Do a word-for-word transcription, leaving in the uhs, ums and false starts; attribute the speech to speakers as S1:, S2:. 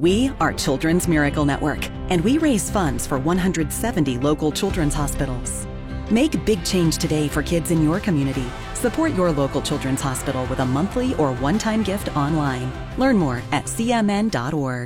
S1: We are Children's Miracle Network, and we raise funds for one hundred seventy local children's hospitals. Make big change today for kids in your community. Support your local children's hospital with a monthly or one-time gift online. Learn more at c m n dot org.